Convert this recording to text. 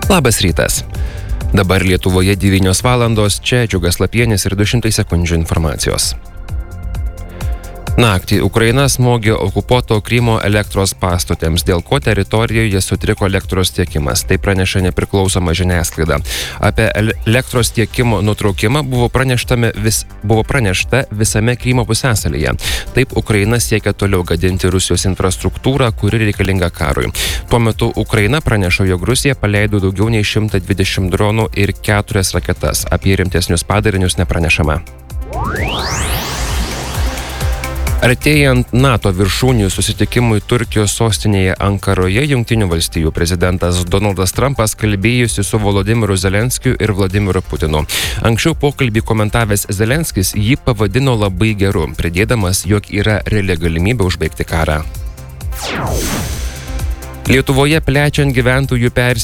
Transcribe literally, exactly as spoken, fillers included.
Labas rytas. Dabar Lietuvoje devynios valandos, čia Džiugas Lapienis ir du šimtai sekundžių informacijos. Naktį Ukraina smogė okupuoto Krymo elektros pastotėms, dėl ko teritorijoje sutriko elektros tiekimas. Tai praneša nepriklausoma žiniasklaida. Apie elektros tiekimo nutraukimą buvo, vis, buvo pranešta visame Krymo pusiasalyje. Taip Ukraina siekia toliau gadinti Rusijos infrastruktūrą, kuri reikalinga karui. Tuo metu Ukraina praneša, jog Rusija paleido daugiau nei šimtą dvidešimt dronų ir keturias raketas. Apie rimtesnius padarinius nepranešama. Artėjant NATO viršūnių susitikimui Turkijos sostinėje Ankaroje, Jungtinių valstijų prezidentas Donaldas Trumpas kalbėjusi su Volodymyru Zelenskiu ir Vladimiru Putinu. Anksčiau pokalbį komentavęs Zelenskis jį pavadino labai geru, pridėdamas, jog yra reali galimybė užbaigti karą. Lietuvoje plečiant gyventojų persikėlimą